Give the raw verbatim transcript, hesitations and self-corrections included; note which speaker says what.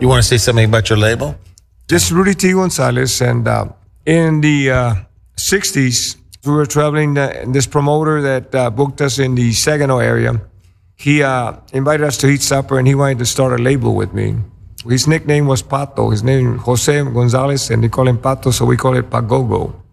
Speaker 1: You want to say something about your label?
Speaker 2: This is Rudy T. Gonzalez, and uh, in the uh, sixties, we were traveling, uh, and this promoter that uh, booked us in the Saginaw area, he uh, invited us to eat supper, and he wanted to start a label with me. His nickname was Pato. His name Jose Gonzalez, and they call him Pato, so we call it Pagogo.